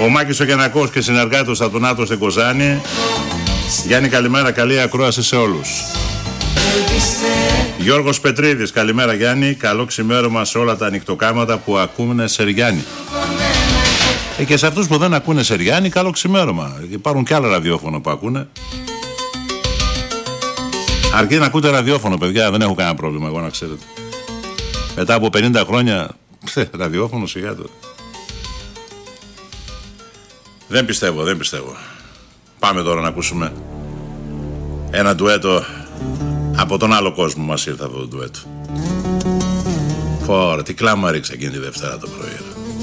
Ο Μάκης ο Γιαννακός και συνεργάτος από τον Άτο στην Κοζάνη. Γιάννη, καλημέρα, καλή ακρόαση σε όλους. Γιώργος Πετρίδης, καλημέρα Γιάννη, καλό ξημέρωμα σε όλα τα ανοιχτοκάματα που ακούνε Σεριάννη. Και σε αυτούς που δεν ακούνε Σεριάννη, καλό ξημέρωμα. Υπάρχουν και άλλα ραδιόφωνο που ακούνε. Αρκεί να ακούτε ραδιόφωνο, παιδιά, δεν έχω κανένα πρόβλημα, εγώ να ξέρετε. Μετά από 50 χρόνια, ραδιόφωνο σιγά το. Δεν πιστεύω. Πάμε τώρα να ακούσουμε ένα ντουέτο από τον άλλο κόσμο. Μας ήρθε αυτό το ντουέτο. Φορ, τι κλάμα ρίξα εκείνη τη Δευτέρα το πρωί.